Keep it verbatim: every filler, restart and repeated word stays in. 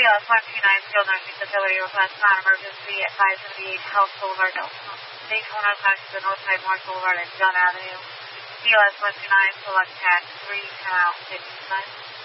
S one two nine Skilled Nursing Facility request non-emergency at five seventy-eight Health Boulevard, Daytona, connected to the Northside North Boulevard and John Avenue. C O S one two nine, select tax three, ten out, fifty cents.